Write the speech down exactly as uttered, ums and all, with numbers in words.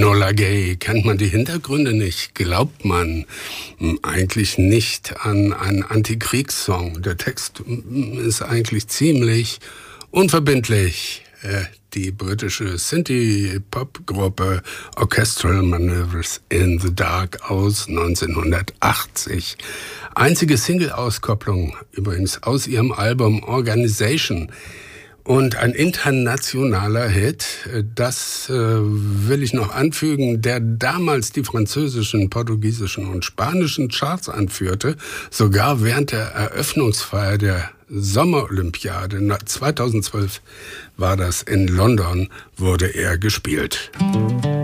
Enola Gay. Kennt man die Hintergründe nicht? Glaubt man hm, eigentlich nicht an einen Antikriegssong? Der Text hm, ist eigentlich ziemlich unverbindlich. Äh, die britische Synthie-Pop-Gruppe Orchestral Manoeuvres in the Dark aus neunzehnhundertachtzig. Einzige Single-Auskopplung übrigens aus ihrem Album Organization. Und ein internationaler Hit, das äh, will ich noch anfügen, der damals die französischen, portugiesischen und spanischen Charts anführte, sogar während der Eröffnungsfeier der Sommerolympiade zweitausendzwölf war das in London, wurde er gespielt.